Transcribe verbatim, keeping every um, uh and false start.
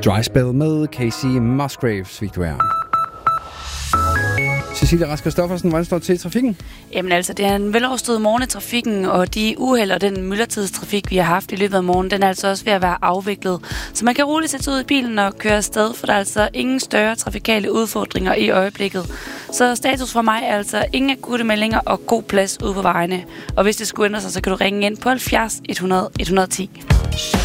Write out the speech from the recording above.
Dry Spell med Casey Musgraves, Victoria. Cecilia Rask Christoffersen, hvordan står det til i trafikken? Jamen altså, det er en veloverstået morgen i trafikken, og de uheld og den myldretidstrafik, vi har haft i løbet af morgenen, den er altså også ved at være afviklet. Så man kan roligt sætte sig ud i bilen og køre afsted, for der er altså ingen større trafikale udfordringer i øjeblikket. Så status for mig er altså ingen akutte meldinger og god plads ude på vejene. Og hvis det skulle ændre sig, så kan du ringe ind på halvfjerds hundrede et hundrede og ti.